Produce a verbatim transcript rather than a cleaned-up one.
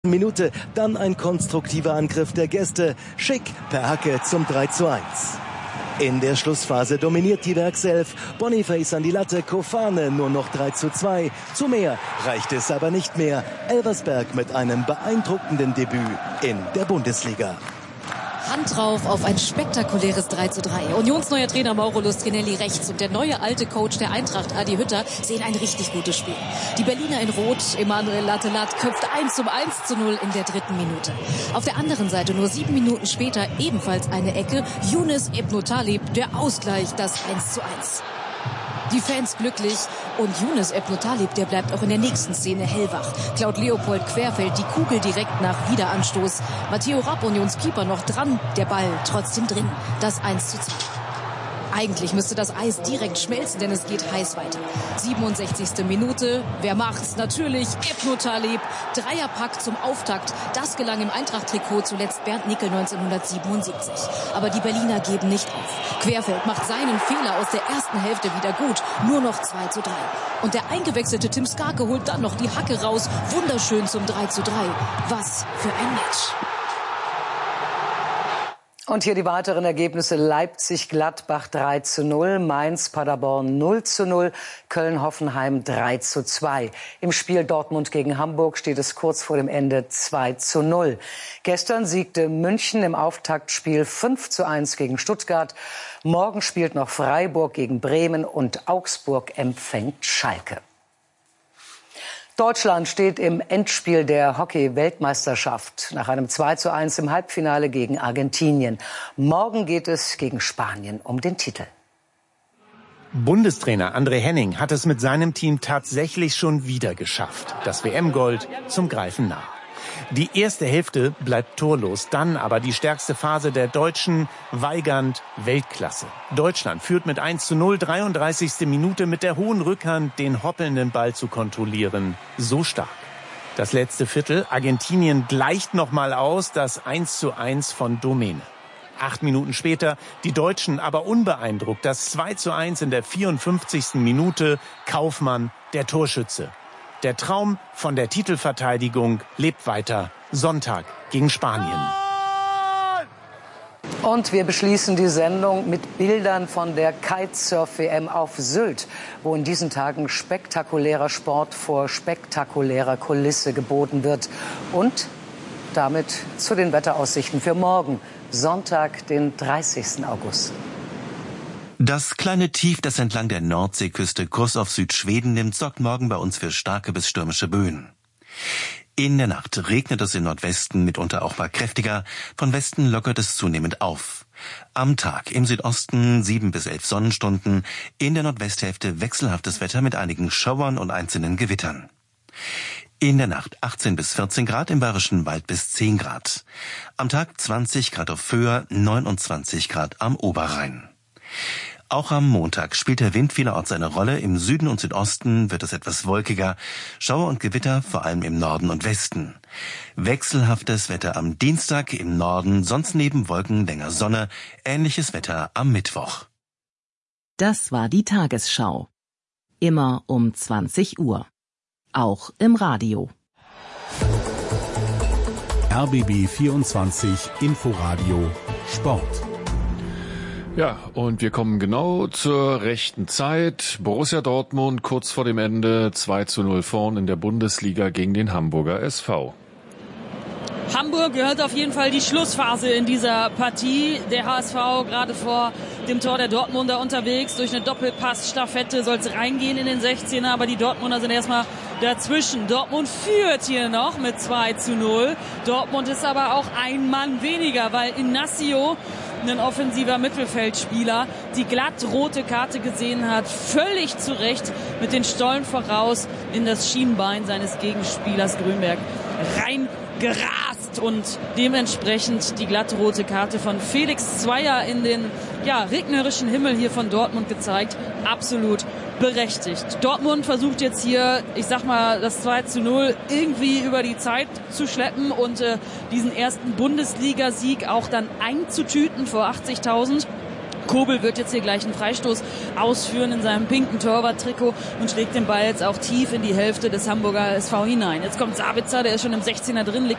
Minute, dann ein konstruktiver Angriff der Gäste. Schick per Hacke zum drei zu eins. In der Schlussphase dominiert die Werkself. Boniface an die Latte, Kofane nur noch drei zu zwei. Zu mehr reicht es aber nicht mehr. Elversberg mit einem beeindruckenden Debüt in der Bundesliga. Hand drauf auf ein spektakuläres drei zu drei. Unionsneuer Trainer Mauro Lustrinelli rechts und der neue alte Coach der Eintracht, Adi Hütter, sehen ein richtig gutes Spiel. Die Berliner in Rot, Emanuel Lattelat, köpft eins zum eins zu null in der dritten Minute. Auf der anderen Seite nur sieben Minuten später ebenfalls eine Ecke. Younes Ebno Talib, der Ausgleich, das eins zu eins. Die Fans glücklich und Younes Ebno Talib, der bleibt auch in der nächsten Szene hellwach. Klaut Leopold querfällt die Kugel direkt nach Wiederanstoß. Matteo Rapp, Unionskeeper, noch dran, der Ball trotzdem drin. Das eins zu zwei. Eigentlich müsste das Eis direkt schmelzen, denn es geht heiß weiter. siebenundsechzigste Minute. Wer macht's? Natürlich Ebno Talib. Dreierpack zum Auftakt. Das gelang im Eintracht-Trikot zuletzt Bernd Nickel neunzehnhundertsiebenundsiebzig. Aber die Berliner geben nicht auf. Querfeld macht seinen Fehler aus der ersten Hälfte wieder gut. Nur noch zwei zu drei. Und der eingewechselte Tim Skarke holt dann noch die Hacke raus. Wunderschön zum drei zu drei. Was für ein Match. Und hier die weiteren Ergebnisse. Leipzig-Gladbach drei zu null, Mainz-Paderborn null zu null, Köln-Hoffenheim drei zu zwei. Im Spiel Dortmund gegen Hamburg steht es kurz vor dem Ende zwei zu null. Gestern siegte München im Auftaktspiel fünf zu eins gegen Stuttgart. Morgen spielt noch Freiburg gegen Bremen und Augsburg empfängt Schalke. Deutschland steht im Endspiel der Hockey-Weltmeisterschaft nach einem zwei zu eins im Halbfinale gegen Argentinien. Morgen geht es gegen Spanien um den Titel. Bundestrainer André Henning hat es mit seinem Team tatsächlich schon wieder geschafft. Das W M-Gold zum Greifen nah. Die erste Hälfte bleibt torlos, dann aber die stärkste Phase der Deutschen, weigernd Weltklasse. Deutschland führt mit eins zu null, dreiunddreißigste Minute mit der hohen Rückhand den hoppelnden Ball zu kontrollieren. So stark. Das letzte Viertel, Argentinien gleicht nochmal aus, das eins zu eins von Domene. Acht Minuten später, die Deutschen aber unbeeindruckt, das zwei zu eins in der vierundfünfzigsten Minute, Kaufmann, der Torschütze. Der Traum von der Titelverteidigung lebt weiter. Sonntag gegen Spanien. Und wir beschließen die Sendung mit Bildern von der Kitesurf-W M auf Sylt, wo in diesen Tagen spektakulärer Sport vor spektakulärer Kulisse geboten wird. Und damit zu den Wetteraussichten für morgen, Sonntag, den dreißigsten August. Das kleine Tief, das entlang der Nordseeküste Kurs auf Südschweden nimmt, sorgt morgen bei uns für starke bis stürmische Böen. In der Nacht regnet es im Nordwesten, mitunter auch mal kräftiger. Von Westen lockert es zunehmend auf. Am Tag im Südosten sieben bis elf Sonnenstunden, in der Nordwesthälfte wechselhaftes Wetter mit einigen Schauern und einzelnen Gewittern. In der Nacht achtzehn bis vierzehn Grad, im Bayerischen Wald bis zehn Grad. Am Tag zwanzig Grad auf Föhr, neunundzwanzig Grad am Oberrhein. Auch am Montag spielt der Wind vielerorts eine Rolle. Im Süden und Südosten wird es etwas wolkiger. Schauer und Gewitter vor allem im Norden und Westen. Wechselhaftes Wetter am Dienstag im Norden, sonst neben Wolken länger Sonne. Ähnliches Wetter am Mittwoch. Das war die Tagesschau. Immer um zwanzig Uhr. Auch im Radio. R B B vierundzwanzig Inforadio Sport. Ja, und wir kommen genau zur rechten Zeit. Borussia Dortmund kurz vor dem Ende zwei zu null vorn in der Bundesliga gegen den Hamburger S V. Hamburg gehört auf jeden Fall die Schlussphase in dieser Partie. Der H S V gerade vor dem Tor der Dortmunder unterwegs. Durch eine Doppelpass-Staffette soll es reingehen in den sechzehner, aber die Dortmunder sind erstmal dazwischen. Dortmund führt hier noch mit zwei zu null. Dortmund ist aber auch ein Mann weniger, weil Inacio, ein offensiver Mittelfeldspieler, die glatt rote Karte gesehen hat, völlig zu Recht mit den Stollen voraus in das Schienbein seines Gegenspielers Grünberg reingerast und dementsprechend die glatt rote Karte von Felix Zweier in den ja, regnerischen Himmel hier von Dortmund gezeigt. Absolut berechtigt. Dortmund versucht jetzt hier, ich sag mal, das zwei zu null irgendwie über die Zeit zu schleppen und äh, diesen ersten Bundesligasieg auch dann einzutüten vor achtzigtausend. Kobel wird jetzt hier gleich einen Freistoß ausführen in seinem pinken Torwarttrikot und schlägt den Ball jetzt auch tief in die Hälfte des Hamburger S V hinein. Jetzt kommt Sabitzer, der ist schon im sechzehner drin, legt